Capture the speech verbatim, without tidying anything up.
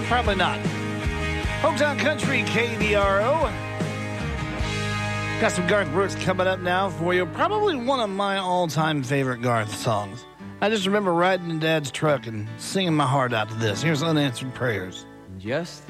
Probably not. Hometown Country, K D R O. Got some Garth Brooks coming up now for you. Probably one of my all-time favorite Garth songs. I just remember riding in Dad's truck and singing my heart out to this. Here's Unanswered Prayers. Just